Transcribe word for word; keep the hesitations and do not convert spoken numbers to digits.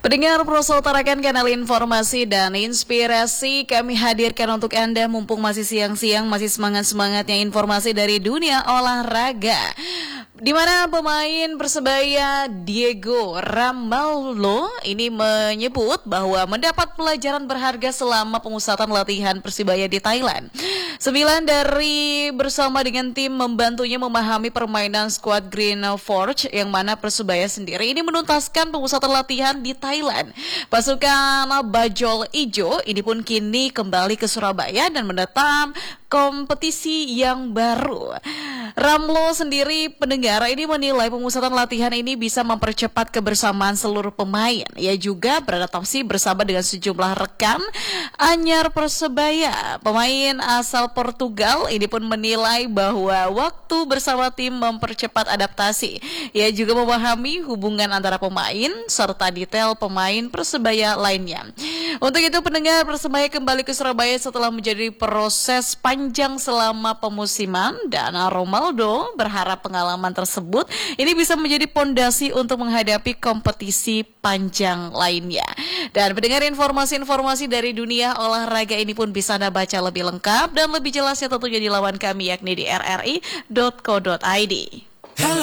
Pendengar Proso utarakan kanal informasi dan inspirasi kami hadirkan untuk Anda mumpung masih siang-siang, masih semangat-semangatnya informasi dari dunia olahraga. Di mana pemain Persebaya Diego Ramalho ini menyebut bahwa mendapat pelajaran berharga selama pemusatan latihan Persebaya di Thailand. Sembilan dari bersama dengan tim membantunya memahami permainan skuad Green Forge yang mana Persebaya sendiri ini menuntaskan pemusatan latihan di Thailand. Pasukan Bajol Ijo ini pun kini kembali ke Surabaya dan mendatang kompetisi yang baru. Ramlo sendiri pendengar ini menilai pemusatan latihan ini bisa mempercepat kebersamaan seluruh pemain. Ia juga beradaptasi bersama dengan sejumlah rekan anyar Persebaya. Pemain asal Portugal ini pun menilai bahwa waktu bersama tim mempercepat adaptasi. Ia juga memahami hubungan antara pemain serta detail pemain Persebaya lainnya. Untuk itu pendengar, Persebaya kembali ke Surabaya setelah menjadi proses panjang selama pemusiman dan Romaldo berharap pengalaman tersebut ini bisa menjadi pondasi untuk menghadapi kompetisi panjang lainnya. Dan pendengar, informasi-informasi dari dunia olahraga ini pun bisa Anda baca lebih lengkap dan lebih jelasnya tentunya di laman kami yakni di r r i dot co dot i d.